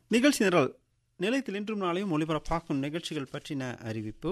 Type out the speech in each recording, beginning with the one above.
நிகழ்ச்சி நிரல் நிலையத்தில் இன்றும் நாளையும் ஒளிபரப்பாகும் நிகழ்ச்சிகள் பற்றின அறிவிப்பு.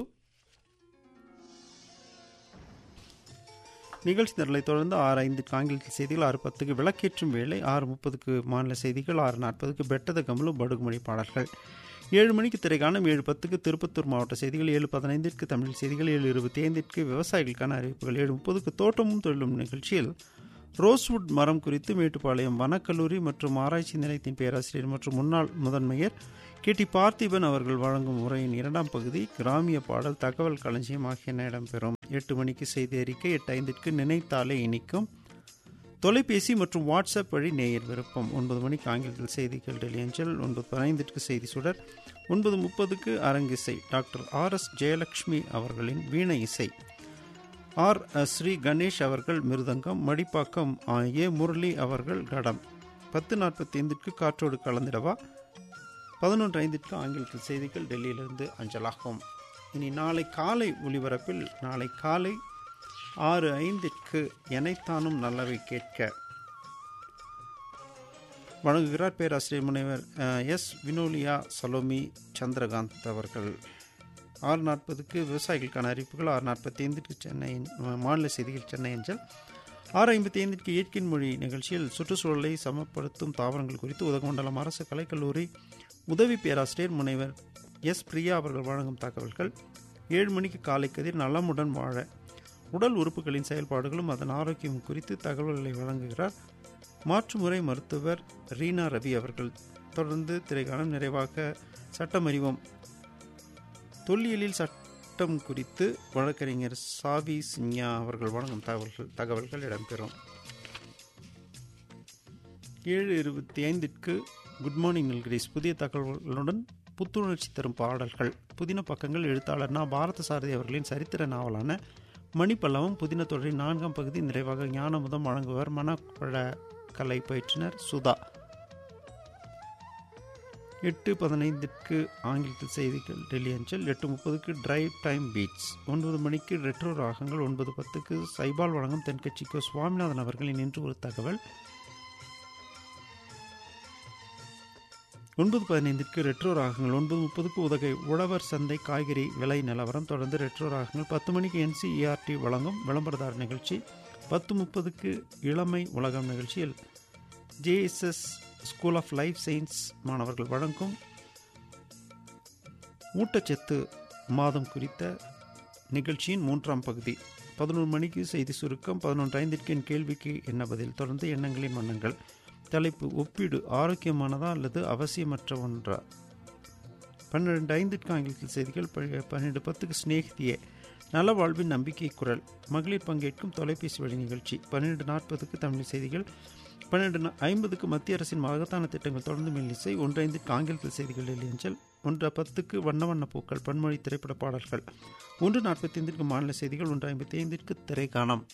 நிகழ்ச்சி நிரலை தொடர்ந்து 6:05 ஆங்கிலத்தில் செய்திகள், 6:10 விளக்கேற்றும் வேலை, 6:30 மாநில செய்திகள், 6:40 பெட்டத கமலு படுகுமொழி பாடல்கள், 7 மணிக்கு திரைக்காணம், 7:10 திருப்பத்தூர் மாவட்ட செய்திகள், 7:15 தமிழ் செய்திகள், 7:25 விவசாயிகளுக்கான அறிவிப்புகள், 7:30 தோட்டமும் தொழிலும் நிகழ்ச்சியில் ரோஸ்வுட் மரம் குறித்து மேட்டுப்பாளையம் வனக்கல்லூரி மற்றும் ஆராய்ச்சி நிலையத்தின் பேராசிரியர் மற்றும் முன்னாள் முதன்மையர் KT பார்த்திபன் அவர்கள் வழங்கும் உரையின் 2ஆம் பகுதி கிராமிய பாடல் தகவல் களஞ்சியம் ஆகியன இடம்பெறும். 8 மணிக்கு செய்தி அறிக்கை, 8:05 நினைத்தாலே இனிக்கும் தொலைபேசி மற்றும் வாட்ஸ்அப் வழி நேயர் விருப்பம், 9 மணிக்கு ஆங்கிலத்தில் செய்திகள் டெல்லி அஞ்சல், 9:15 செய்தி சுடர், 9:30 அரங்கிசை டாக்டர் RS ஜெயலட்சுமி அவர்களின் வீணை இசை, R ஸ்ரீ கணேஷ் அவர்கள் மிருதங்கம், மடிப்பாக்கம் A முரளி அவர்கள் கடம், 10:45 காற்றோடு கலந்திடவா, 11:05 ஆங்கிலத்தில் செய்திகள் டெல்லியிலிருந்து அஞ்சலாகும். இனி நாளை காலை ஒலிபரப்பில் நாளை காலை 6:05 எனைத்தானும் நல்லவை கேட்க வழங்குகிறார் பேராசிரியர் முனைவர் S வினோலியா சலோமி சந்திரகாந்த் அவர்கள். 6:40 விவசாயிகளுக்கான அறிவிப்புகள், 6:45 சென்னை மாநில செய்திகள் சென்னை அஞ்சல், 6:55 இயற்கையின் மொழி நிகழ்ச்சியில் சுற்றுச்சூழலை சமப்படுத்தும் தாவரங்கள் குறித்து உதகமண்டலம் அரசு கலைக்கல்லூரி உதவி பேராசிரியர் முனைவர் S பிரியா அவர்கள் வழங்கும் தகவல்கள். 7 மணிக்கு காலை கதிர் நலமுடன் வாழ உடல் உறுப்புகளின் செயல்பாடுகளும் அதன் ஆரோக்கியம் குறித்து தகவல்களை வழங்குகிறார் மாற்றுமுறை மருத்துவர் ரீனா ரவி அவர்கள். தொடர்ந்து திரைக்காலம், நிறைவாக சட்டமறிவோம் தொல்லியலில் சட்டம் குறித்து வழக்கறிஞர் சாவி சின்யா அவர்கள் வழங்கும் தகவல்கள் இடம்பெறும். 7:25 குட் மார்னிங் நில்கிரிஸ் புதிய தகவல்களுடன் புத்துணர்ச்சி தரும் பாடல்கள், புதின பக்கங்கள், எழுத்தாளர் பாரத சாரதி அவர்களின் சரித்திர நாவலான மணிப்பல்லவம் புதின தொடரின் 4ஆம் பகுதி, நிறைவாக ஞானமுதம் வழங்குவர் மனப்பழ கலை பயிற்றுனர் சுதா. 8:15 ஆங்கிலத்தில் செய்திகள் டெல்லி அஞ்சல், 8:30 டிரைவ் டைம் பீட்ஸ், 9 மணிக்கு ரெட்ரோ ராகங்கள், 9:10 சைபால் வழங்கும் தென்கட்சிக்கோ சுவாமிநாதன் அவர்களின் இன்று ஒரு தகவல், 9:15 ரெட்ரோ ராகங்கள், 9:30 உதகை உழவர் சந்தை காய்கறி விலை நிலவரம், தொடர்ந்து ரெட்ரோ ராகங்கள், 10 மணிக்கு NCERT வழங்கும் விளம்பரதார நிகழ்ச்சி, 10:30 இளமை உலகம் நிகழ்ச்சியில் JSS school of life science மாணவர்கள் வழங்கும் ஊட்டச்சத்து மாதம் குறித்த நிகழ்ச்சியின் 3ஆம் பகுதி, 11 மணிக்கு செய்தி சுருக்கம், 11:05 என் கேள்விக்கு என்ன பதில், தொடர்ந்து எண்ணங்களின் வண்ணங்கள், தலைப்பு ஒப்பீடு ஆரோக்கியமானதா அல்லது அவசியமற்ற ஒன்றா, 12:05 ஆங்கிலத்தில் செய்திகள், 12:10 ஸ்நேகிதியே நல வாழ்வின் நம்பிக்கை குரல், மகளிர் பங்கேற்கும் தொலைபேசி வழி நிகழ்ச்சி, 12:40 தமிழ் செய்திகள், 12:50 மத்திய அரசின் மகத்தான திட்டங்கள், தொடர்ந்து மெல்லிசை, 1:05 ஆங்கிலத்தில் செய்திகள் டெல்லி அஞ்சல், 1:10 வண்ண வண்ண பூக்கள் பன்மொழி திரைப்பட பாடல்கள், 1:45 மாநில செய்திகள், 1:55 திரைக்காணம்,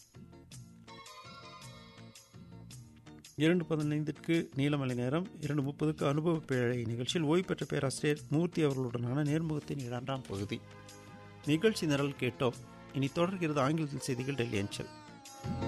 2:15 நீலமலை நேரம், 2:30 அனுபவ பேழை நிகழ்ச்சியில் ஓய்வு பெற்ற பேராசிரியர் மூர்த்தி அவர்களுடனான நேர்முகத்தின் 2ஆம் பகுதி. நிகழ்ச்சி நிரல் கேட்டோம். இனி தொடர்கிறது ஆங்கிலத்தில் செய்திகள் டெல்லி அஞ்சல்.